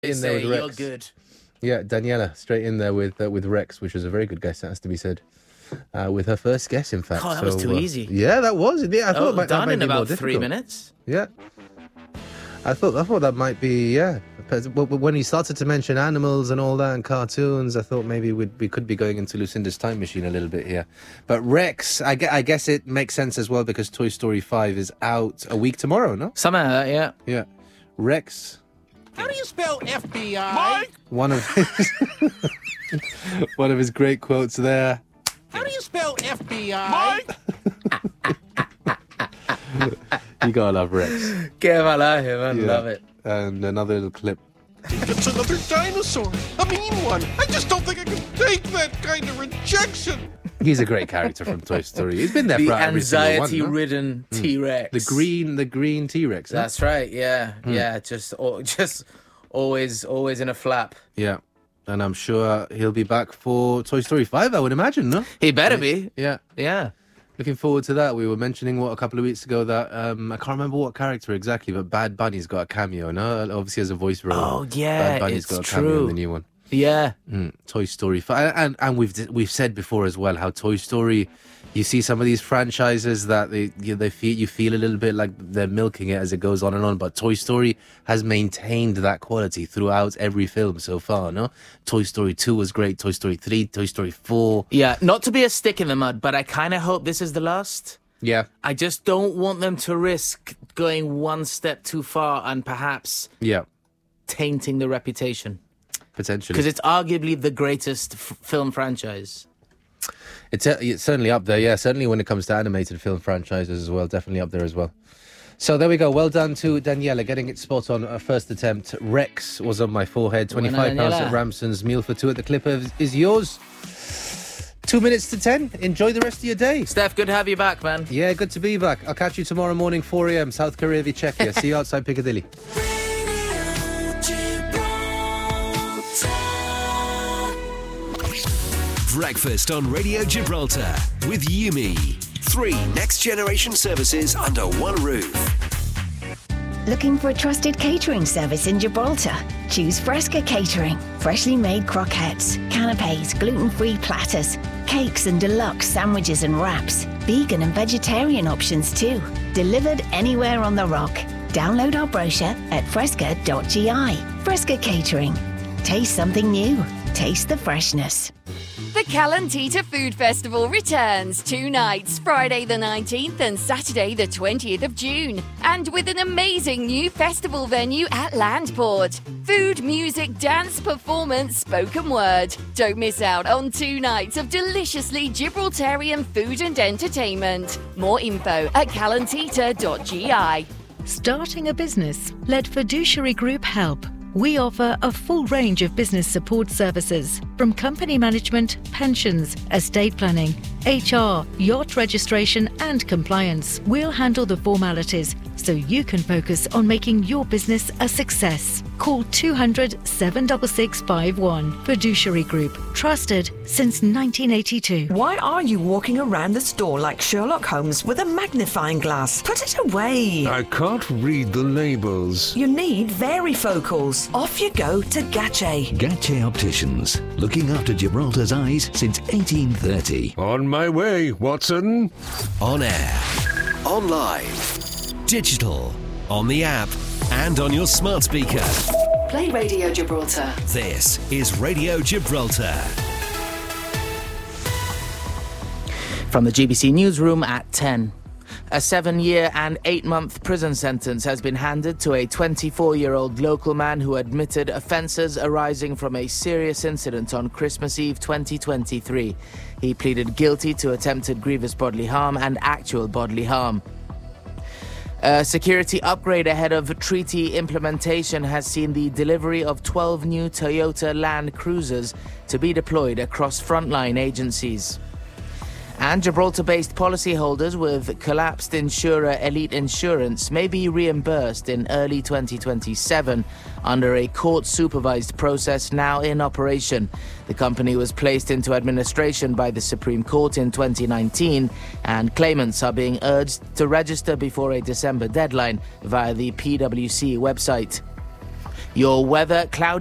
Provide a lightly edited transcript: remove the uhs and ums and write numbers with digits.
in there with Rex. You're good. Yeah, Daniela straight in there with Rex, which was a very good guess, that has to be said. With her first guess, in fact. Oh, that was too easy. Yeah, that was. Yeah, I thought that done might in be more about 3 difficult. minutes. Yeah. I thought that might be, yeah. But when he started to mention animals and all that and cartoons, I thought maybe we could be going into Lucinda's time machine a little bit here. But Rex, I guess it makes sense as well because Toy Story 5 is out a week tomorrow, no? Something like that, yeah. Yeah. Rex. How do you spell FBI? Mike! One of his great quotes there. How do you spell FBI? Mike! You gotta love Rex. Get him, I love him. I Yeah. love it. And another little clip. It's another dinosaur. A mean one. I just don't think I can take that kind of rejection. He's a great character from Toy Story. He's been there The for every single one, no? anxiety-ridden T-Rex. The green T-Rex. Huh? That's right, yeah. Yeah, just always in a flap. Yeah. And I'm sure he'll be back for Toy Story 5, I would imagine, no? He better be. Yeah. Yeah. Looking forward to that. We were mentioning a couple of weeks ago that I can't remember what character exactly, but Bad Bunny's got a cameo, no? Obviously as a voice role. Oh, yeah, Bad Bunny's it's got a cameo in true. the new one. Yeah. Toy Story 5. And we've said before as well how Toy Story, you see some of these franchises that you feel a little bit like they're milking it as it goes on and on, but Toy Story has maintained that quality throughout every film so far, no? Toy Story 2 was great, Toy Story 3, Toy Story 4. Yeah, not to be a stick in the mud, but I kind of hope this is the last. Yeah. I just don't want them to risk going one step too far and perhaps Yeah, tainting the reputation. potentially. Because it's arguably the greatest film franchise. It's certainly up there, yeah. Certainly when it comes to animated film franchises as well, definitely up there as well. So there we go. Well done to Daniela getting it spot on her first attempt. Rex was on my forehead. £25 Daniela. at Ramson's. Meal for two at the Clipper is yours. 2 minutes to 10. Enjoy the rest of your day. Steph, good to have you back, man. Yeah, good to be back. I'll catch you tomorrow morning, 4 a.m. South Korea, Czechia. See you outside Piccadilly. Breakfast on Radio Gibraltar with Yumi. 3 next-generation services under one roof. Looking for a trusted catering service in Gibraltar? Choose Fresca Catering. Freshly made croquettes, canapes, gluten-free platters, cakes and deluxe sandwiches and wraps. Vegan and vegetarian options too. Delivered anywhere on the rock. Download our brochure at fresca.gi. Fresca Catering. Taste something new. Taste the freshness. The Calentita Food Festival returns 2 nights, Friday the 19th and Saturday the 20th of June. And with an amazing new festival venue at Landport. Food, music, dance, performance, spoken word. Don't miss out on 2 nights of deliciously Gibraltarian food and entertainment. More info at calentita.gi. Starting a business? Let Fiduciary Group help. We offer a full range of business support services, from company management, pensions, estate planning, HR, yacht registration and compliance. We'll handle the formalities so you can focus on making your business a success. Call 200 766 51. Fiduciary Group. Trusted since 1982. Why are you walking around the store like Sherlock Holmes with a magnifying glass? Put it away. I can't read the labels. You need varifocals. Off you go to Gache. Gache Opticians. Looking after Gibraltar's eyes since 1830. On my way, Watson. On air. Online. Digital. On the app. And on your smart speaker. Play Radio Gibraltar. This is Radio Gibraltar. From the GBC newsroom at 10. A 7-year and 8-month prison sentence has been handed to a 24-year-old local man who admitted offences arising from a serious incident on Christmas Eve 2023. He pleaded guilty to attempted grievous bodily harm and actual bodily harm. A security upgrade ahead of treaty implementation has seen the delivery of 12 new Toyota Land Cruisers to be deployed across frontline agencies. And Gibraltar-based policyholders with collapsed insurer Elite Insurance may be reimbursed in early 2027 under a court-supervised process now in operation. The company was placed into administration by the Supreme Court in 2019, and claimants are being urged to register before a December deadline via the PwC website. Your weather, cloudy